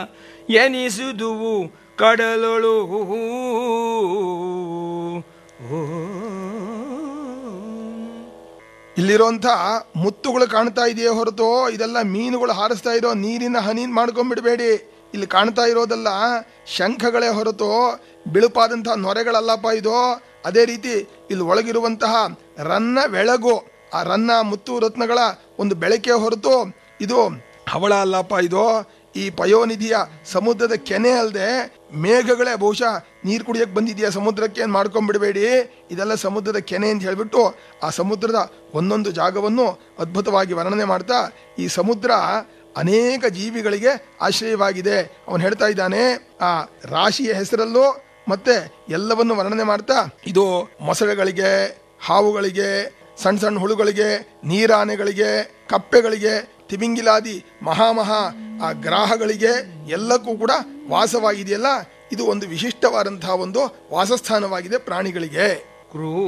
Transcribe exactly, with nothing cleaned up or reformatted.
ಎನಿಸುದುವು ಕಡಲೊಳು. ಇಲ್ಲಿರುವಂಥ ಮುತ್ತುಗಳು ಕಾಣ್ತಾ ಇದೆಯೇ ಹೊರತು ಇದೆಲ್ಲ ಮೀನುಗಳು ಹಾರಿಸ್ತಾ ಇರೋ ನೀರಿನ ಹನಿ ಮಾಡ್ಕೊಂಡ್ಬಿಡ್ಬೇಡಿ. ಇಲ್ಲಿ ಕಾಣ್ತಾ ಇರೋದಲ್ಲ ಶಂಖಗಳೇ ಹೊರತು ಬಿಳುಪಾದಂತಹ ನೊರೆಗಳಲ್ಲಪ್ಪ ಇದು. ಅದೇ ರೀತಿ ಇಲ್ಲಿ ಒಳಗಿರುವಂತಹ ರನ್ನ ಬೆಳಗು, ಆ ರನ್ನ ಮುತ್ತು ರತ್ನಗಳ ಒಂದು ಬೆಳಕೆ ಹೊರತು ಇದು ಹವಳ ಅಲ್ಲಪ್ಪ ಇದು. ಈ ಪಯೋನಿಧಿಯ ಸಮುದ್ರದ ಕೆನೆ ಅಲ್ಲದೆ ಮೇಘಗಳೇ ಬಹುಶಃ ನೀರು ಕುಡಿಯಕ್ಕೆ ಬಂದಿದೆಯಾ ಸಮುದ್ರಕ್ಕೆ ಏನು ಮಾಡ್ಕೊಂಡ್ಬಿಡಬೇಡಿ. ಇದೆಲ್ಲ ಸಮುದ್ರದ ಕೆನೆ ಅಂತ ಹೇಳಿಬಿಟ್ಟು ಆ ಸಮುದ್ರದ ಒಂದೊಂದು ಜಾಗವನ್ನು ಅದ್ಭುತವಾಗಿ ವರ್ಣನೆ ಮಾಡ್ತಾ ಈ ಸಮುದ್ರ ಅನೇಕ ಜೀವಿಗಳಿಗೆ ಆಶ್ರಯವಾಗಿದೆ ಅವನು ಹೇಳ್ತಾ ಇದ್ದಾನೆ. ಆ ರಾಶಿಯ ಹೆಸರಲ್ಲೂ ಮತ್ತೆ ಎಲ್ಲವನ್ನು ವರ್ಣನೆ ಮಾಡ್ತಾ ಇದು ಮೊಸಳೆಗಳಿಗೆ, ಹಾವುಗಳಿಗೆ, ಸಣ್ಣ ಸಣ್ಣ ಹುಳುಗಳಿಗೆ, ನೀರಾನೆಗಳಿಗೆ, ಕಪ್ಪೆಗಳಿಗೆ, ತಿಮಿಂಗಿಲಾದಿ ಮಹಾಮಹಾ ಆ ಗ್ರಾಹಗಳಿಗೆ ಎಲ್ಲಕ್ಕೂ ಕೂಡ ವಾಸವಾಗಿದೆಯಲ್ಲ, ಇದು ಒಂದು ವಿಶಿಷ್ಟವಾದಂತಹ ಒಂದು ವಾಸಸ್ಥಾನವಾಗಿದೆ ಪ್ರಾಣಿಗಳಿಗೆ. ಕ್ರೂ